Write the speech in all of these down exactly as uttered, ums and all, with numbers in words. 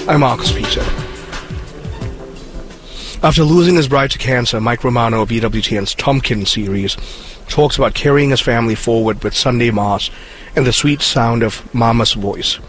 I'm Marcus Peter. After losing his bride to cancer, Mike Romano of E W T N's Tompkins series talks about carrying his family forward with Sunday Mass and the sweet sound of Mama's voice.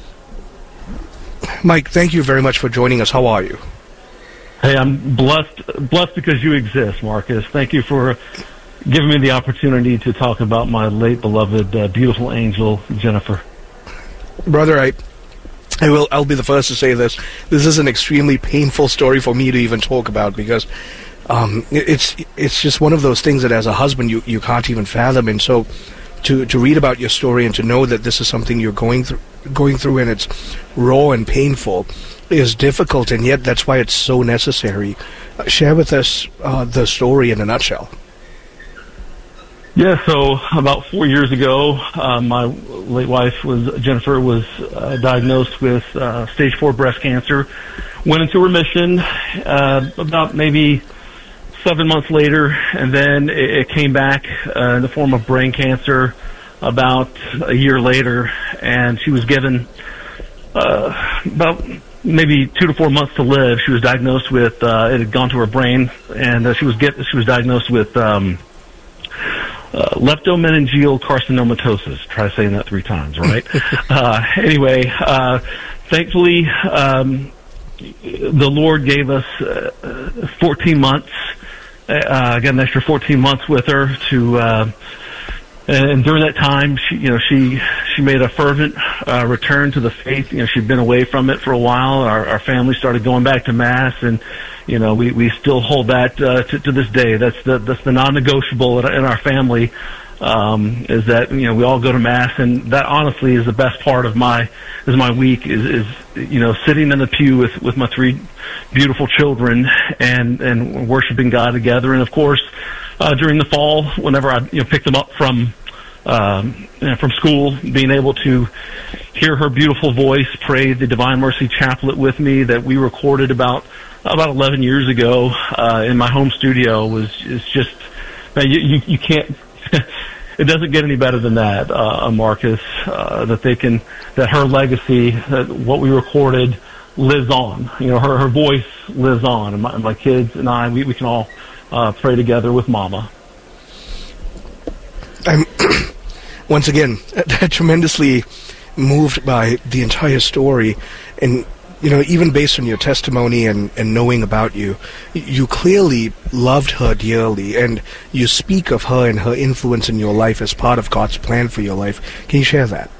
Mike, thank you very much for joining us. How are you? Hey, I'm blessed, blessed because you exist, Marcus. Thank you for giving me the opportunity to talk about my late beloved, uh, beautiful angel, Jennifer. Brother, I, I will. I'll be the first to say this. This is an extremely painful story for me to even talk about because um, it's it's just one of those things that, as a husband, you, you can't even fathom. And so, to to read about your story and to know that this is something you're going through, going through, and it's raw and painful, is difficult, and yet that's why it's so necessary. Uh, share with us uh, the story in a nutshell. Yeah, so about four years ago, uh, my late wife was Jennifer was uh, diagnosed with uh, stage four breast cancer. Went into remission uh, about maybe seven months later, and then it, it came back uh, in the form of brain cancer about a year later, and she was given uh, about maybe two to four months to live. She was diagnosed with uh, it had gone to her brain, and uh, she was get she was diagnosed with um, uh, leptomeningeal carcinomatosis. Try saying that three times, right? uh, anyway, uh, thankfully, um, the Lord gave us uh, fourteen months. Uh, I got an extra fourteen months with her to. Uh, And during that time, she, you know, she she made a fervent uh, return to the faith. You know, she'd been away from it for a while. Our, our family started going back to Mass, and you know, we, we still hold that uh, to, to this day. That's the that's the non-negotiable in our family. Um, is that you know we all go to Mass, and that honestly is the best part of my is my week is is you know sitting in the pew with with my three beautiful children and and worshiping God together. And of course, uh, during the fall, whenever I you know pick them up from um, you know, from school, being able to hear her beautiful voice pray the Divine Mercy Chaplet with me that we recorded about about eleven years ago uh, in my home studio was is just man, you, you you can't. It doesn't get any better than that, uh, Marcus. Uh, that they can, that her legacy, that what we recorded, lives on. You know, her her voice lives on, and my, my kids and I, we we can all uh, pray together with Mama. I'm once again tremendously moved by the entire story, and you know, even based on your testimony and, and knowing about you, you clearly loved her dearly, and you speak of her and her influence in your life as part of God's plan for your life. Can you share that?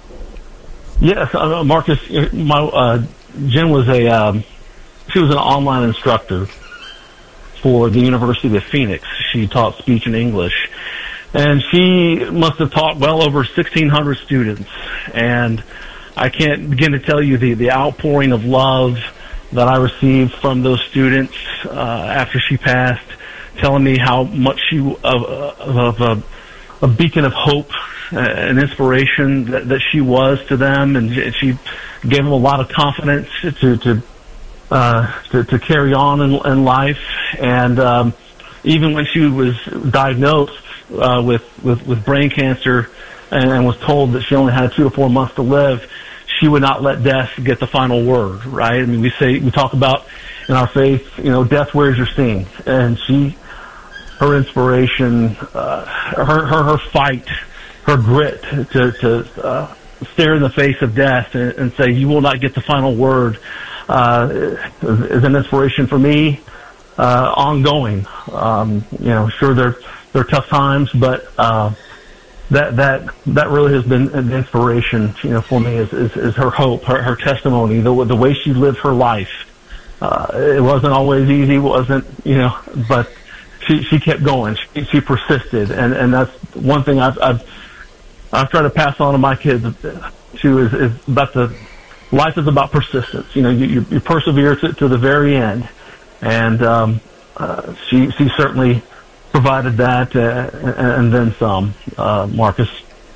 Yes, uh, Marcus. My uh, Jen was a um, she was an online instructor for the University of Phoenix. She taught speech and English, and she must have taught well over sixteen hundred students. And I can't begin to tell you the, the outpouring of love that I received from those students uh, after she passed, telling me how much she of, of a, a beacon of hope, uh, an inspiration that, that she was to them, and she gave them a lot of confidence to to uh, to, to carry on in, in life. And um, even when she was diagnosed uh, with, with with brain cancer and, and was told that she only had two to four months to live, she would not let death get the final word, right? I mean, we say, we talk about in our faith, you know, death wears your sting. And she, her inspiration, uh, her, her, her fight, her grit to, to, uh, stare in the face of death and, and say, you will not get the final word, uh, is an inspiration for me, uh, ongoing. Um, you know, sure, there, there are tough times, but, uh, That that that really has been an inspiration, you know, for me. Is is, is her hope, her, her testimony, the the way she lived her life. Uh, it wasn't always easy, wasn't you know, but she she kept going. She, she persisted, and, and that's one thing I've I've I've tried to pass on to my kids too. Is is about the life is about persistence. You know, you you, you persevere to, to the very end, and um, uh, she she certainly provided that, uh, and then some, uh, Marcus.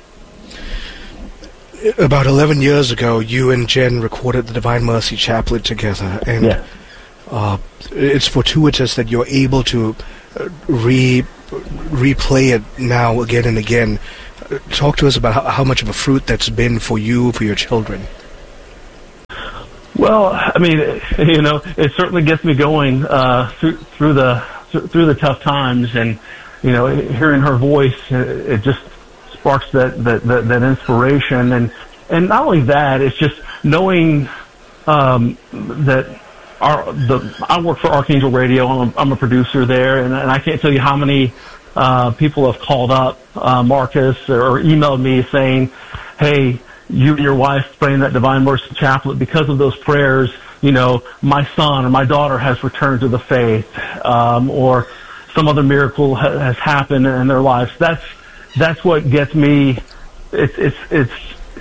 About eleven years ago, you and Jen recorded the Divine Mercy Chaplet together, and yeah. uh, it's fortuitous that you're able to re replay it now again and again. Talk to us about how, how much of a fruit that's been for you, for your children. Well, I mean, you know, it certainly gets me going uh, through, through the through the tough times, and you know, hearing her voice, it just sparks that that, that, that inspiration, and and not only that, it's just knowing um, that our the I work for Archangel Radio. I'm a, I'm a producer there, and, and I can't tell you how many uh, people have called up uh, Marcus or emailed me saying, "Hey, you and your wife praying that Divine Mercy Chaplet, because of those prayers, you know, my son or my daughter has returned to the faith, um, or some other miracle ha- has happened in their lives." That's that's what gets me. It's it's it's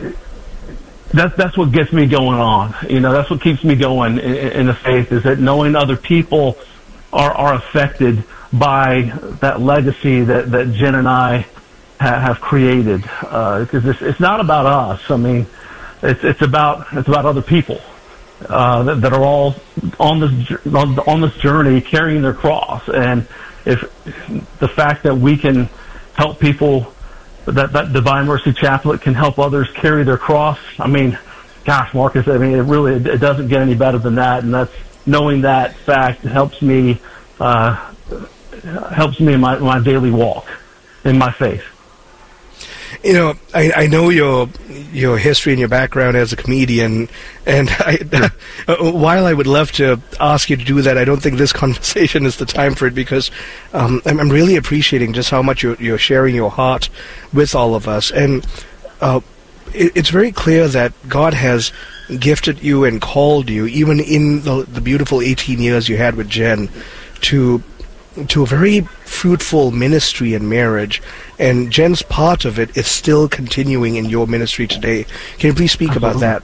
that's that's what gets me going on. You know, that's what keeps me going in, in the faith, is that knowing other people are are affected by that legacy that that Jen and I have created, because uh, it's, it's not about us. I mean, it's it's about it's about other people uh, that, that are all on this on, on this journey carrying their cross. And if the fact that we can help people, that that Divine Mercy Chaplet can help others carry their cross. I mean, gosh, Marcus, I mean, it really it doesn't get any better than that. And that's knowing that fact helps me uh, helps me in my my daily walk in my faith. You know, I, I know your your history and your background as a comedian, and I, uh, while I would love to ask you to do that, I don't think this conversation is the time for it, because um, I'm, I'm really appreciating just how much you're, you're sharing your heart with all of us. And uh, it, it's very clear that God has gifted you and called you, even in the, the beautiful eighteen years you had with Jen, to to a very fruitful ministry and marriage, and Jen's part of it is still continuing in your ministry today. Can you please speak about that?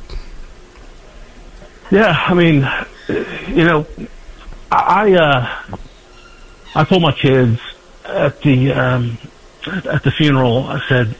Yeah, I mean, you know, I uh, I told my kids at the um, at the funeral, I said,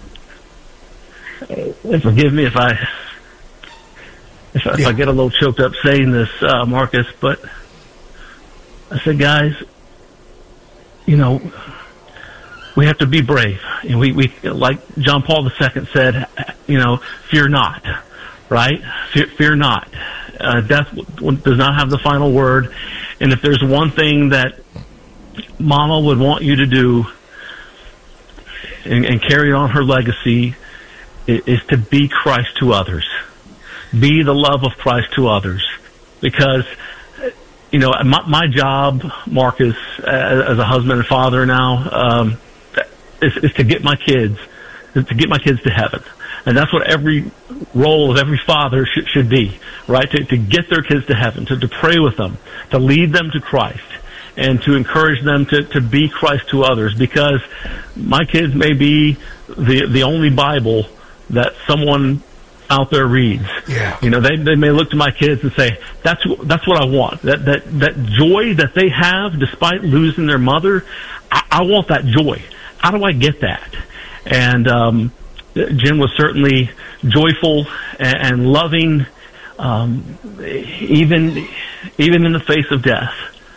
and forgive me if I if, I, yeah. if I get a little choked up saying this, uh, Marcus, but I said, guys, you know, we have to be brave. And we, we, like John Paul the Second said, you know, fear not, right? Fear, fear not. Uh, death does not have the final word. And if there's one thing that Mama would want you to do and, and carry on her legacy, is, is to be Christ to others. Be the love of Christ to others. Because, you know, my, my job, Marcus, as, as a husband and father now, um, is, is to get my kids, is to get my kids to heaven. And that's what every role of every father should, should be, right? To, to get their kids to heaven, to, to pray with them, to lead them to Christ, and to encourage them to, to be Christ to others. Because my kids may be the the only Bible that someone out there reads. Yeah. You know, they they may look to my kids and say, that's that's what I want. That that that joy that they have despite losing their mother, I, I want that joy. How do I get that? And um, Jen was certainly joyful and, and loving, um, even even in the face of death.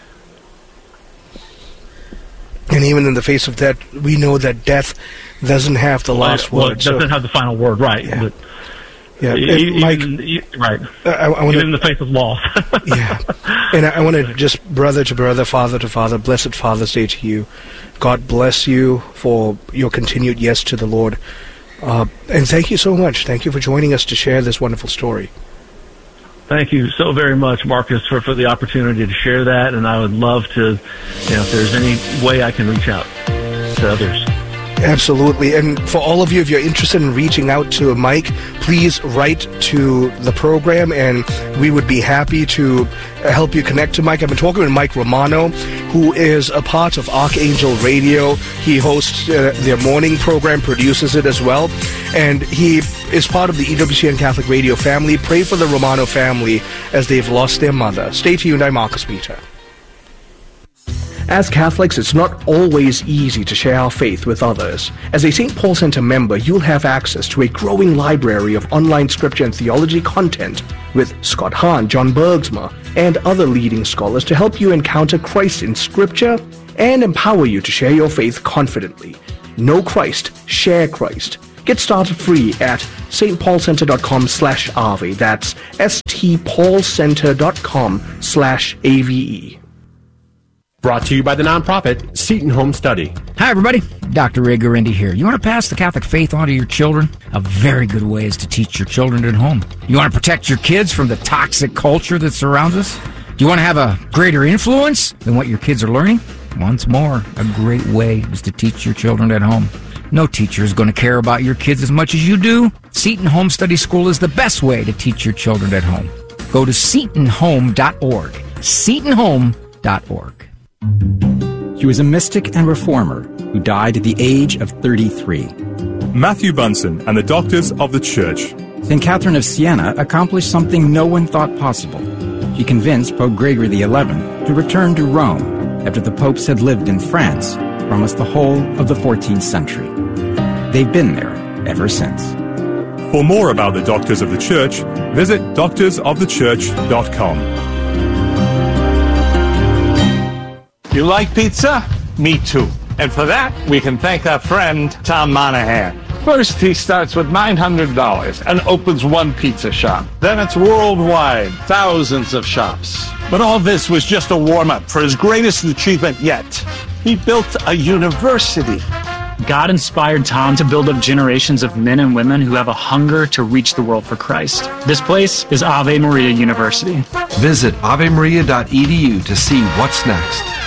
And even in the face of that, we know that death doesn't have the last well, word. It doesn't so. have the final word, right? Yeah. But yeah. Even, Mike, right. I, I wanna, even in the face of loss. Yeah. And I, I want to just, brother to brother, father to father, blessed Father's Day to you. God bless you for your continued yes to the Lord. Uh, and thank you so much. Thank you for joining us to share this wonderful story. Thank you so very much, Marcus, for, for the opportunity to share that. And I would love to, you know, if there's any way I can reach out to others. Absolutely. And for all of you, if you're interested in reaching out to Mike, please write to the program, and we would be happy to help you connect to Mike. I've been talking with Mike Romano, who is a part of Archangel Radio. He hosts uh, their morning program, produces it as well, and he is part of the E W C N Catholic Radio family. Pray for the Romano family as they've lost their mother. Stay tuned. I'm Marcus Peter. As Catholics, it's not always easy to share our faith with others. As a Saint Paul Center member, you'll have access to a growing library of online scripture and theology content with Scott Hahn, John Bergsma, and other leading scholars to help you encounter Christ in scripture and empower you to share your faith confidently. Know Christ, share Christ. Get started free at stpaulcenter.com slash AVE. That's stpaulcenter.com slash AVE. Brought to you by the nonprofit Seton Home Study. Hi, everybody. Doctor Ray Guarendi here. You want to pass the Catholic faith on to your children? A very good way is to teach your children at home. You want to protect your kids from the toxic culture that surrounds us? Do you want to have a greater influence than what your kids are learning? Once more, a great way is to teach your children at home. No teacher is going to care about your kids as much as you do. Seton Home Study School is the best way to teach your children at home. Go to seton home dot org. seton home dot org. He was a mystic and reformer who died at the age of thirty-three. Matthew Bunsen and the Doctors of the Church. Saint Catherine of Siena accomplished something no one thought possible. She convinced Pope Gregory the eleventh to return to Rome after the popes had lived in France for almost the whole of the fourteenth century. They've been there ever since. For more about the Doctors of the Church, visit doctors of the church dot com. You like pizza? Me too. And for that, we can thank our friend Tom Monahan. First, he starts with nine hundred dollars and opens one pizza shop. Then it's worldwide, thousands of shops. But all this was just a warm-up for his greatest achievement yet. He built a university. God inspired Tom to build up generations of men and women who have a hunger to reach the world for Christ. This place is Ave Maria University. Visit ave maria dot e d u to see what's next.